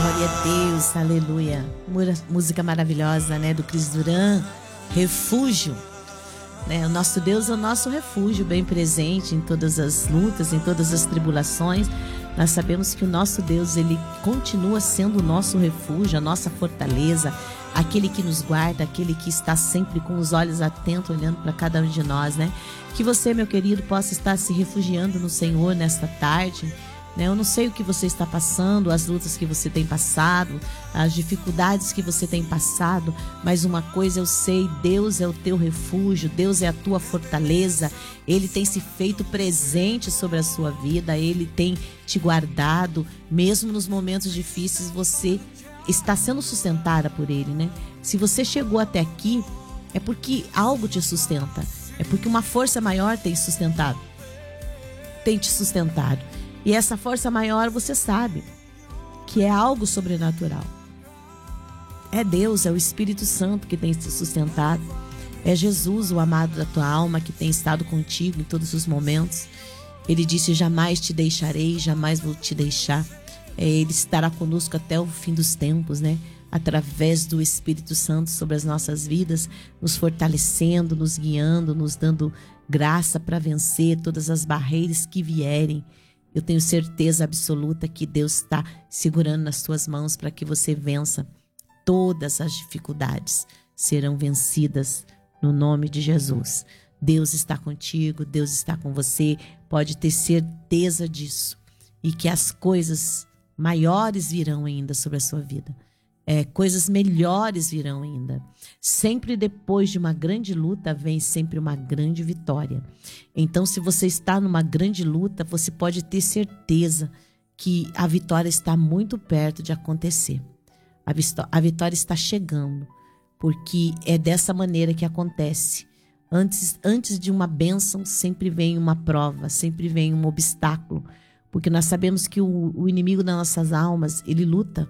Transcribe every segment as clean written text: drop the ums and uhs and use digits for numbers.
Glória a Deus, aleluia. Música maravilhosa, né, do Cris Duran, Refúgio. Né? O nosso Deus é o nosso refúgio, bem presente em todas as lutas, em todas as tribulações. Nós sabemos que o nosso Deus, ele continua sendo o nosso refúgio, a nossa fortaleza, aquele que nos guarda, aquele que está sempre com os olhos atentos, olhando para cada um de nós, né? Que você, meu querido, possa estar se refugiando no Senhor nesta tarde. Eu não sei o que você está passando, as lutas que você tem passado, as dificuldades que você tem passado, mas uma coisa eu sei, Deus é o teu refúgio, Deus é a tua fortaleza, Ele tem se feito presente sobre a sua vida, Ele tem te guardado, mesmo nos momentos difíceis você está sendo sustentada por Ele, né? Se você chegou até aqui, é porque algo te sustenta, é porque uma força maior tem te sustentado. E essa força maior, você sabe, que é algo sobrenatural. É Deus, é o Espírito Santo que tem te sustentado. É Jesus, o amado da tua alma, que tem estado contigo em todos os momentos. Ele disse, jamais te deixarei, jamais vou te deixar. Ele estará conosco até o fim dos tempos, né? Através do Espírito Santo sobre as nossas vidas, nos fortalecendo, nos guiando, nos dando graça para vencer todas as barreiras que vierem. Eu tenho certeza absoluta que Deus está segurando nas tuas mãos para que você vença. Todas as dificuldades serão vencidas no nome de Jesus. Deus está contigo, Deus está com você. Pode ter certeza disso. E que as coisas maiores virão ainda sobre a sua vida. Coisas melhores virão ainda. Sempre depois de uma grande luta vem sempre uma grande vitória. Então, se você está numa grande luta, você pode ter certeza que a vitória está muito perto de acontecer. A vitória está chegando, porque é dessa maneira que acontece. Antes de uma bênção, sempre vem uma prova, sempre vem um obstáculo, porque nós sabemos que o inimigo das nossas almas, ele luta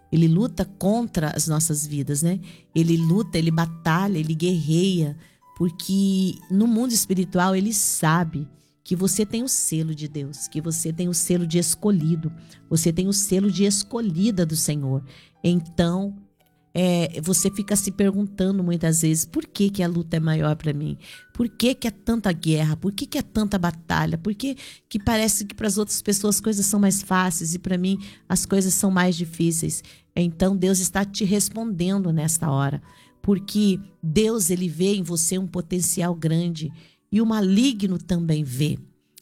contra as nossas vidas, né? Ele luta, ele batalha, ele guerreia, porque no mundo espiritual ele sabe que você tem o selo de Deus, que você tem o selo de escolhido, você tem o selo de escolhida do Senhor. Então, você fica se perguntando muitas vezes, por que a luta é maior para mim? Por que é tanta guerra? Por que é tanta batalha? Por que parece que para as outras pessoas as coisas são mais fáceis e para mim as coisas são mais difíceis? Então Deus está te respondendo nesta hora, porque Deus, ele vê em você um potencial grande e o maligno também vê.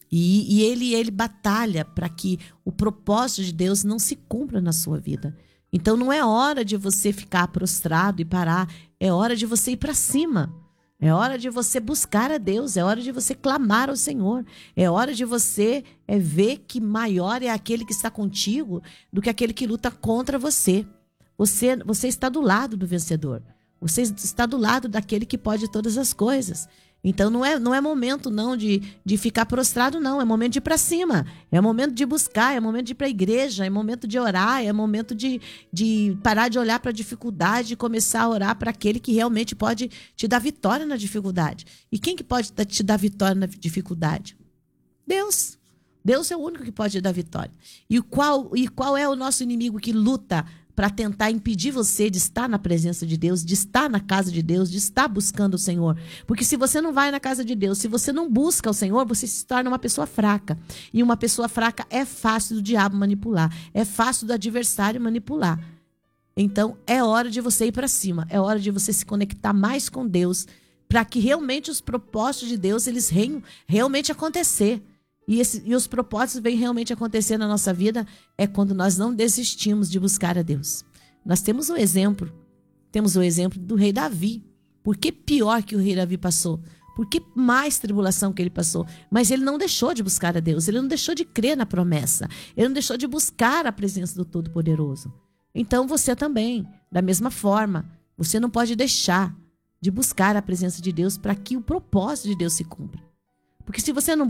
E ele batalha para que o propósito de Deus não se cumpra na sua vida. Então não é hora de você ficar prostrado e parar, é hora de você ir para cima. É hora de você buscar a Deus, é hora de você clamar ao Senhor, é hora de você ver que maior é aquele que está contigo do que aquele que luta contra você. Você está do lado do vencedor, você está do lado daquele que pode todas as coisas. Então não é momento não de ficar prostrado, não. É momento de ir para cima. É momento de buscar, é momento de ir para a igreja, é momento de orar, é momento de parar de olhar para a dificuldade e começar a orar para aquele que realmente pode te dar vitória na dificuldade. E quem que pode te dar vitória na dificuldade? Deus. Deus é o único que pode te dar vitória. E qual é o nosso inimigo que luta para tentar impedir você de estar na presença de Deus, de estar na casa de Deus, de estar buscando o Senhor? Porque se você não vai na casa de Deus, se você não busca o Senhor, você se torna uma pessoa fraca. E uma pessoa fraca é fácil do diabo manipular, é fácil do adversário manipular. Então é hora de você ir para cima, é hora de você se conectar mais com Deus, para que realmente os propósitos de Deus eles venham realmente acontecer. E os propósitos vêm realmente acontecer na nossa vida quando nós não desistimos de buscar a Deus. Nós temos o exemplo do rei Davi. Por que pior que o rei Davi passou? Por que mais tribulação que ele passou? Mas ele não deixou de buscar a Deus, ele não deixou de crer na promessa, ele não deixou de buscar a presença do Todo-Poderoso. Então você também, da mesma forma, você não pode deixar de buscar a presença de Deus para que o propósito de Deus se cumpra. Porque se você não